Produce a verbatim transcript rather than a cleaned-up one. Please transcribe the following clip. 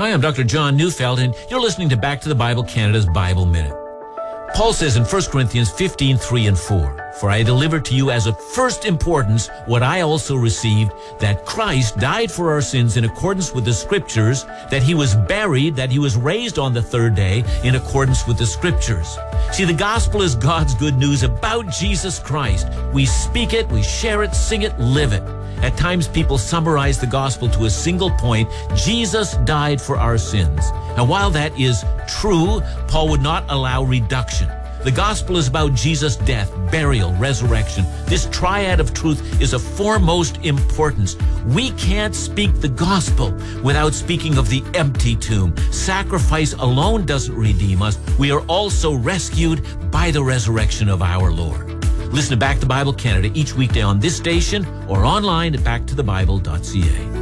Hi, I'm Doctor John Neufeld, and you're listening to Back to the Bible Canada's Bible Minute. Paul says in First Corinthians fifteen, three and four, "For I delivered to you as of first importance what I also received, that Christ died for our sins in accordance with the Scriptures, that he was buried, that he was raised on the third day in accordance with the Scriptures." See, the gospel is God's good news about Jesus Christ. We speak it, we share it, sing it, live it. At times, people summarize the gospel to a single point: Jesus died for our sins. And while that is true, Paul would not allow reduction. The gospel is about Jesus' death, burial, resurrection. This triad of truth is of foremost importance. We can't speak the gospel without speaking of the empty tomb. Sacrifice alone doesn't redeem us. We are also rescued by the resurrection of our Lord. Listen to Back to Bible Canada each weekday on this station or online at back to the bible dot c a.